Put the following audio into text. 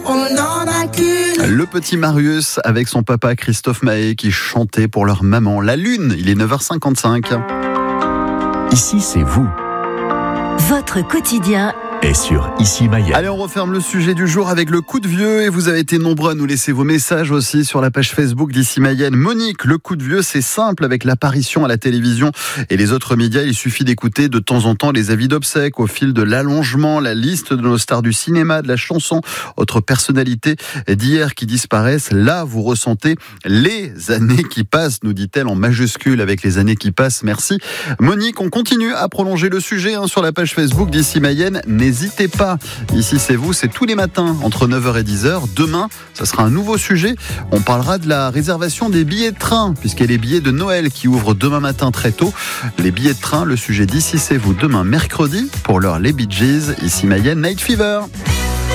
On n'en a qu'une. Le petit Marius avec son papa Christophe Maé qui chantait pour leur maman La Lune. Il est 9h55. Ici, c'est vous. Votre quotidien Et sur Ici Mayenne. Allez, on referme le sujet du jour avec le coup de vieux et vous avez été nombreux à nous laisser vos messages aussi sur la page Facebook d'Ici Mayenne. Monique, le coup de vieux, c'est simple avec l'apparition à la télévision et les autres médias. Il suffit d'écouter de temps en temps les avis d'obsèques au fil de l'allongement, la liste de nos stars du cinéma, de la chanson, autres personnalités d'hier qui disparaissent. Là, vous ressentez les années qui passent, nous dit-elle en majuscule avec les années qui passent. Merci. Monique, on continue à prolonger le sujet sur la page Facebook d'Ici Mayenne. N'hésitez pas. Ici, c'est vous, c'est tous les matins entre 9h et 10h. Demain, ça sera un nouveau sujet. On parlera de la réservation des billets de train, puisqu'il y a les billets de Noël qui ouvrent demain matin très tôt. Les billets de train, le sujet d'Ici, c'est vous demain mercredi. Pour l'heure, les Bee Gees. Ici Mayenne, Night Fever.